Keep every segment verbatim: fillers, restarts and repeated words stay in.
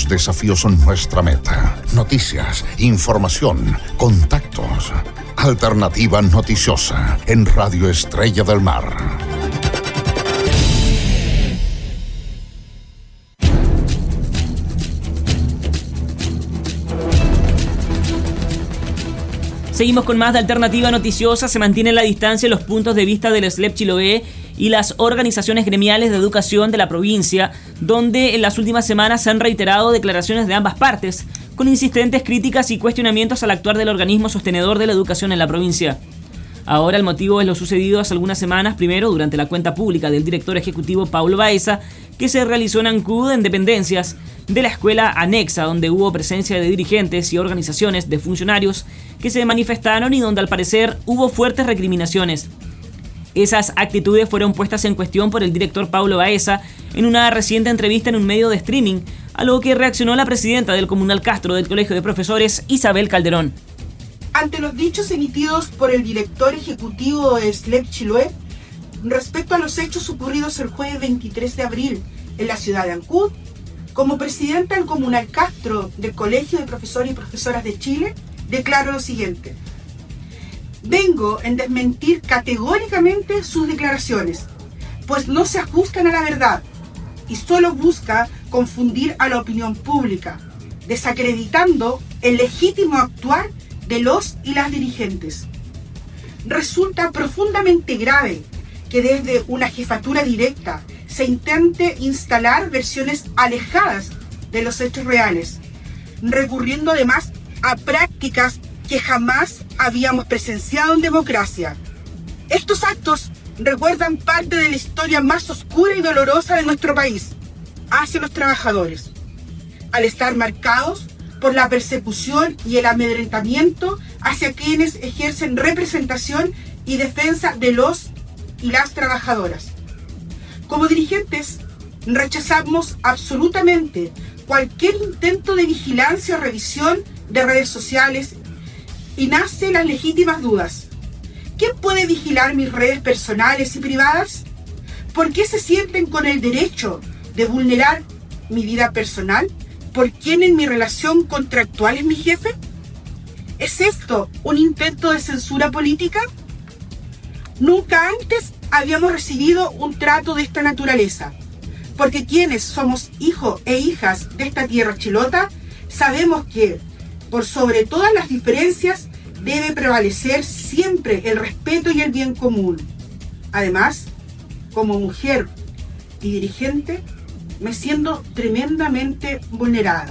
Los desafíos son nuestra meta. Noticias, información, contactos. Alternativa Noticiosa en Radio Estrella del Mar. Seguimos con más de Alternativa Noticiosa. Se mantienen la distancia los puntos de vista del S L E P Chiloé y las organizaciones gremiales de educación de la provincia, donde en las últimas semanas se han reiterado declaraciones de ambas partes, con insistentes críticas y cuestionamientos al actuar del organismo sostenedor de la educación en la provincia. Ahora el motivo es lo sucedido hace algunas semanas, primero durante la cuenta pública del director ejecutivo Paulo Baeza, que se realizó en Ancud, en dependencias de la escuela anexa, donde hubo presencia de dirigentes y organizaciones de funcionarios que se manifestaron y donde al parecer hubo fuertes recriminaciones. Esas actitudes fueron puestas en cuestión por el director Paulo Baeza en una reciente entrevista en un medio de streaming, a lo que reaccionó la presidenta del Comunal Castro del Colegio de Profesores, Isabel Calderón. Ante los dichos emitidos por el director ejecutivo de S L E P Chiloé respecto a los hechos ocurridos el jueves veintitrés de abril en la ciudad de Ancud, como presidenta del Comunal Castro del Colegio de Profesores y Profesoras de Chile, declaro lo siguiente. Vengo en desmentir categóricamente sus declaraciones, pues no se ajustan a la verdad y solo busca confundir a la opinión pública, desacreditando el legítimo actuar de los y las dirigentes. Resulta profundamente grave que desde una jefatura directa se intente instalar versiones alejadas de los hechos reales, recurriendo además a prácticas que jamás habíamos presenciado en democracia. Estos actos recuerdan parte de la historia más oscura y dolorosa de nuestro país hacia los trabajadores, al estar marcados por la persecución y el amedrentamiento hacia quienes ejercen representación y defensa de los y las trabajadoras. Como dirigentes, rechazamos absolutamente cualquier intento de vigilancia o revisión de redes sociales y nacen las legítimas dudas. ¿Quién puede vigilar mis redes personales y privadas? ¿Por qué se sienten con el derecho de vulnerar mi vida personal? ¿Por quién en mi relación contractual es mi jefe? ¿Es esto un intento de censura política? Nunca antes habíamos recibido un trato de esta naturaleza, porque quienes somos hijos e hijas de esta tierra chilota, sabemos que, por sobre todas las diferencias, debe prevalecer siempre el respeto y el bien común. Además, como mujer y dirigente, me siento tremendamente vulnerada.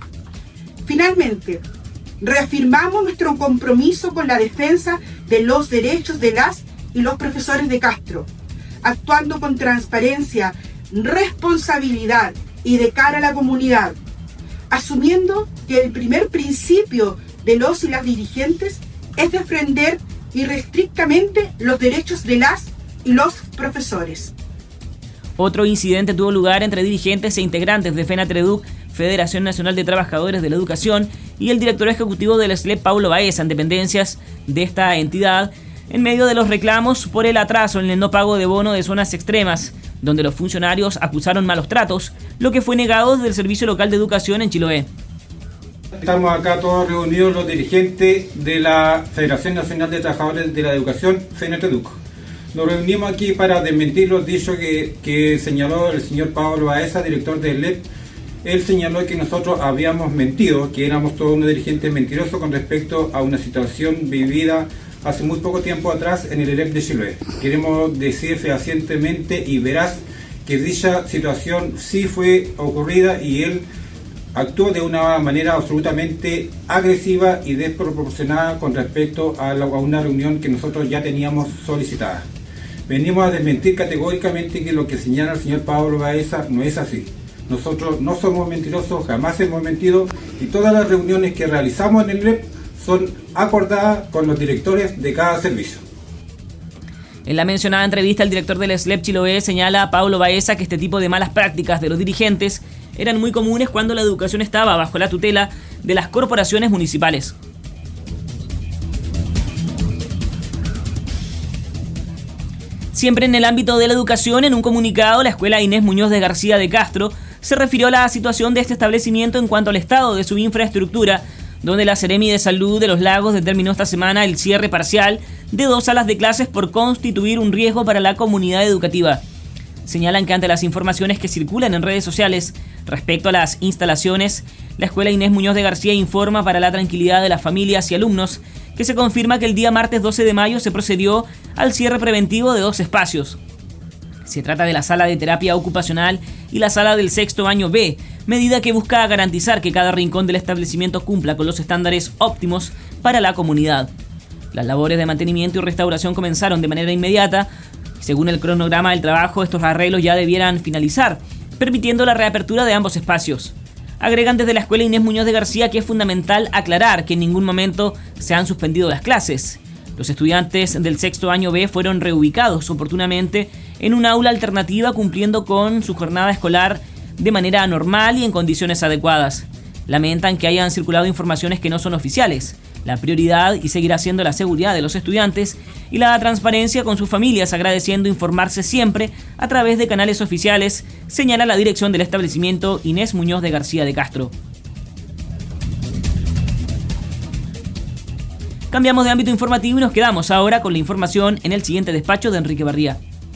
Finalmente, reafirmamos nuestro compromiso con la defensa de los derechos de las y los profesores de Castro, actuando con transparencia, responsabilidad y de cara a la comunidad, asumiendo que el primer principio de los y las dirigentes es defender irrestrictamente los derechos de las y los profesores. Otro incidente tuvo lugar entre dirigentes e integrantes de FENATREDUC, Federación Nacional de Trabajadores de la Educación, y el director ejecutivo del S L E P, Paulo Baeza, en dependencias de esta entidad, en medio de los reclamos por el atraso en el no pago de bono de zonas extremas, donde los funcionarios acusaron malos tratos, lo que fue negado desde el Servicio Local de Educación en Chiloé. Estamos acá todos reunidos los dirigentes de la Federación Nacional de Trabajadores de la Educación, FENATREDUC. Nos reunimos aquí para desmentir los dichos que, que señaló el señor Paulo Baeza, director del S L E P. Él señaló que nosotros habíamos mentido, que éramos todos unos dirigentes mentirosos con respecto a una situación vivida hace muy poco tiempo atrás en el S L E P de Chiloé. Queremos decir fehacientemente y veraz que dicha situación sí fue ocurrida y él actuó de una manera absolutamente agresiva y desproporcionada con respecto a, la, a una reunión que nosotros ya teníamos solicitada. Venimos a desmentir categóricamente que lo que señala el señor Paulo Baeza no es así. Nosotros no somos mentirosos, jamás hemos mentido y todas las reuniones que realizamos en el S L E P son acordadas con los directores de cada servicio. En la mencionada entrevista, el director del S L E P Chiloé señala a Paulo Baeza que este tipo de malas prácticas de los dirigentes eran muy comunes cuando la educación estaba bajo la tutela de las corporaciones municipales. Siempre en el ámbito de la educación, en un comunicado, la escuela Inés Muñoz de García de Castro se refirió a la situación de este establecimiento en cuanto al estado de su infraestructura, donde la Seremi de Salud de Los Lagos determinó esta semana el cierre parcial de dos salas de clases por constituir un riesgo para la comunidad educativa. Señalan que ante las informaciones que circulan en redes sociales respecto a las instalaciones, la Escuela Inés Muñoz de García informa para la tranquilidad de las familias y alumnos que se confirma que el día martes doce de mayo se procedió al cierre preventivo de dos espacios. Se trata de la sala de terapia ocupacional y la sala del sexto año B, medida que busca garantizar que cada rincón del establecimiento cumpla con los estándares óptimos para la comunidad. Las labores de mantenimiento y restauración comenzaron de manera inmediata. Según el cronograma del trabajo, estos arreglos ya debieran finalizar, permitiendo la reapertura de ambos espacios. Agregan desde la Escuela Inés Muñoz de García que es fundamental aclarar que en ningún momento se han suspendido las clases. Los estudiantes del sexto año B fueron reubicados oportunamente en un aula alternativa cumpliendo con su jornada escolar de manera normal y en condiciones adecuadas. Lamentan que hayan circulado informaciones que no son oficiales. La prioridad y seguirá siendo la seguridad de los estudiantes y la transparencia con sus familias, agradeciendo informarse siempre a través de canales oficiales, señala la dirección del establecimiento Inés Muñoz de García de Castro. Cambiamos de ámbito informativo y nos quedamos ahora con la información en el siguiente despacho de Enrique Barría.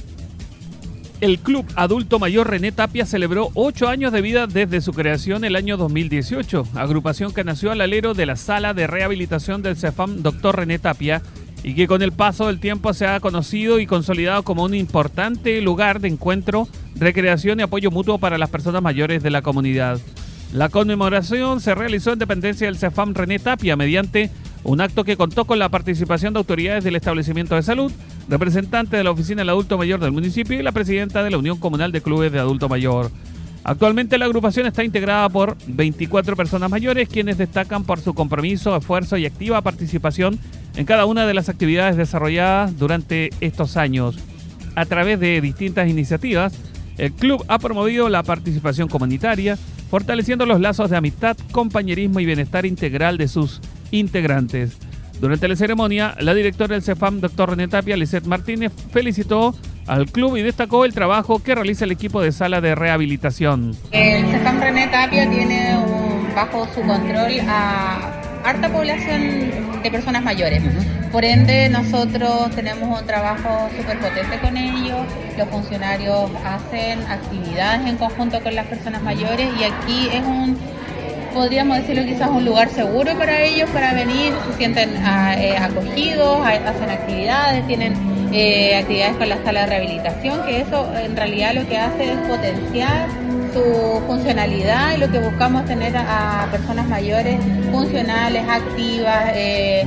El Club Adulto Mayor René Tapia celebró ocho años de vida desde su creación el año dos mil dieciocho, agrupación que nació al alero de la Sala de Rehabilitación del CEFAM Doctor René Tapia y que con el paso del tiempo se ha conocido y consolidado como un importante lugar de encuentro, recreación y apoyo mutuo para las personas mayores de la comunidad. La conmemoración se realizó en dependencia del CEFAM René Tapia mediante un acto que contó con la participación de autoridades del establecimiento de salud, representante de la Oficina del Adulto Mayor del municipio y la presidenta de la Unión Comunal de Clubes de Adulto Mayor. Actualmente la agrupación está integrada por veinticuatro personas mayores, quienes destacan por su compromiso, esfuerzo y activa participación en cada una de las actividades desarrolladas durante estos años. A través de distintas iniciativas, el club ha promovido la participación comunitaria, fortaleciendo los lazos de amistad, compañerismo y bienestar integral de sus integrantes. Durante la ceremonia, la directora del CEFAM, doctor René Tapia, Lisette Martínez, felicitó al club y destacó el trabajo que realiza el equipo de sala de rehabilitación. El CEFAM René Tapia tiene un, bajo su control a harta población de personas mayores. Uh-huh. Por ende, nosotros tenemos un trabajo súper potente con ellos. Los funcionarios hacen actividades en conjunto con las personas mayores y aquí es un, podríamos decirlo quizás un lugar seguro para ellos para venir, se sienten a, eh, acogidos, a, hacen actividades, tienen eh, actividades con la sala de rehabilitación, que eso en realidad lo que hace es potenciar su funcionalidad y lo que buscamos es tener a, a personas mayores funcionales, activas eh,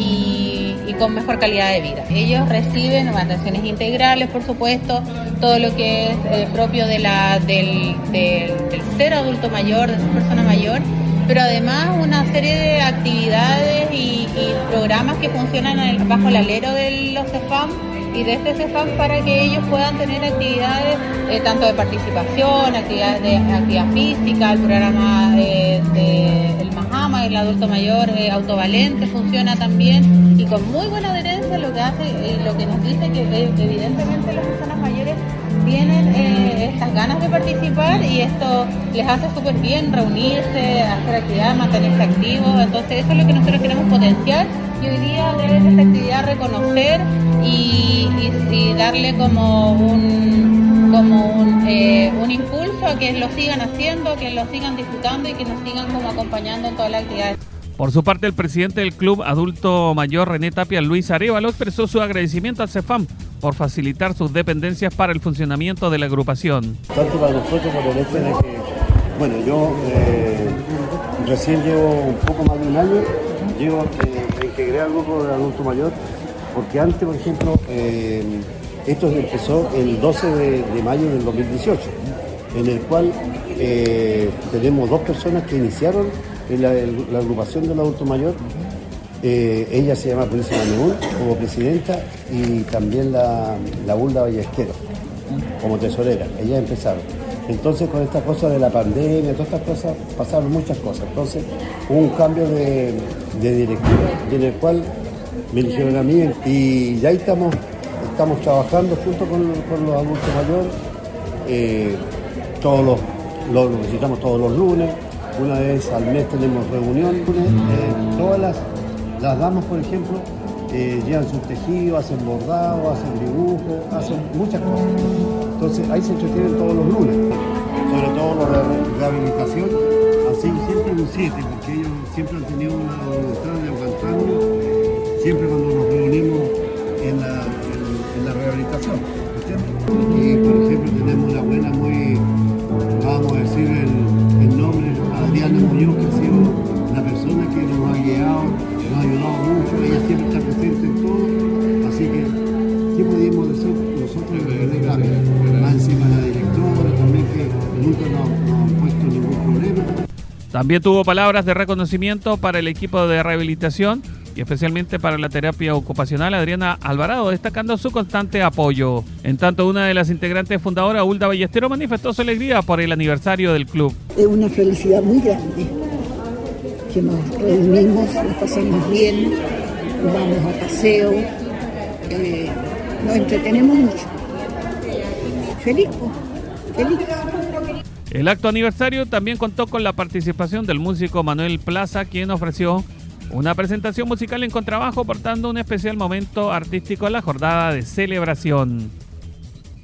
y, y con mejor calidad de vida. Ellos reciben atenciones integrales, por supuesto, todo lo que es eh, propio de la, del, del, del ser adulto mayor, de ser persona mayor, pero además una serie de actividades y, y programas que funcionan en el, bajo el alero de los CEFAM y de este CEFAM para que ellos puedan tener actividades eh, tanto de participación, actividades de actividad física, el programa eh, de el Mahama, el adulto mayor eh, autovalente funciona también y con muy buena adherencia, lo que hace, eh, lo que nos dice que eh, evidentemente las personas mayores tienen eh, estas ganas de participar y esto les hace súper bien reunirse, hacer actividades, mantenerse activos, entonces eso es lo que nosotros queremos potenciar y hoy día debe esta actividad reconocer y, y, y darle como un como un, eh, un impulso a que lo sigan haciendo, que lo sigan disfrutando y que nos sigan como acompañando en todas las actividades. Por su parte, el presidente del Club Adulto Mayor René Tapia, Luis Arévalo, expresó su agradecimiento al CEFAM por facilitar sus dependencias para el funcionamiento de la agrupación. Tanto para nosotros por el hecho de que, bueno, yo eh, recién llevo un poco más de un año, llevo, eh, me integré al grupo de adulto mayor, porque antes, por ejemplo, eh, esto empezó el doce de mayo del dos mil dieciocho, en el cual eh, tenemos dos personas que iniciaron en la, el, la agrupación del adulto mayor. Eh, ella se llama Purísima Nebul como presidenta y también la, la Bulda Ballestero como tesorera. Ellas empezaron. Entonces con esta cosa de la pandemia, todas estas cosas, pasaron muchas cosas. Entonces hubo un cambio de, de directiva en el cual me eligieron a mí y ya ahí estamos, estamos trabajando junto con, con los adultos mayores. Eh, todos los lo visitamos todos los lunes, una vez al mes tenemos reunión. Eh, todas las, las damas, por ejemplo, eh, llevan sus tejidos, hacen bordado, hacen dibujo, hacen muchas cosas. Entonces ahí se entretienen todos los lunes, sobre todo los de rehabilitación, así siempre un siete, porque ellos siempre han tenido una voluntad de aguantarnos, siempre cuando nos reunimos en la, en, en la rehabilitación. Y por ejemplo tenemos una buena muy, vamos a decir el, el nombre, Adriana Muñoz, que ha sido la persona que nos ha guiado, nos ha ayudado mucho, ella siempre está presente en todo, así que, ¿qué podríamos decir nosotros de grave? Más encima la directora también, que nunca nos, nos han puesto ningún problema. También tuvo palabras de reconocimiento para el equipo de rehabilitación y especialmente para la terapia ocupacional, Adriana Alvarado, destacando su constante apoyo. En tanto, una de las integrantes fundadoras, Hulda Ballestero, manifestó su alegría por el aniversario del club. Es una felicidad muy grande, que nos reunimos, nos pasamos bien, vamos a paseo, eh, nos entretenemos mucho. Feliz, feliz. El acto aniversario también contó con la participación del músico Manuel Plaza, quien ofreció una presentación musical en contrabajo, aportando un especial momento artístico a la jornada de celebración.